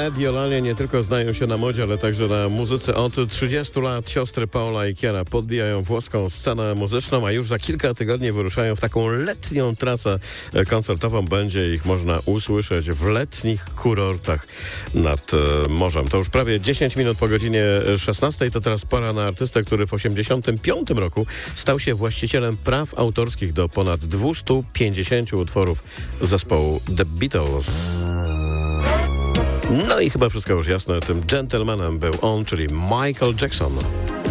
Ed i Eulalia nie tylko znają się na modzie, ale także na muzyce. Od 30 lat siostry Paula i Kiera podbijają włoską scenę muzyczną, a już za kilka tygodni wyruszają w taką letnią trasę koncertową. Będzie ich można usłyszeć w letnich kurortach nad morzem. To już prawie 10 minut po godzinie 16. To teraz pora na artystę, który w 1985 roku stał się właścicielem praw autorskich do ponad 250 utworów zespołu The Beatles. No i chyba wszystko już jasne. Tym gentlemanem był on, czyli Michael Jackson.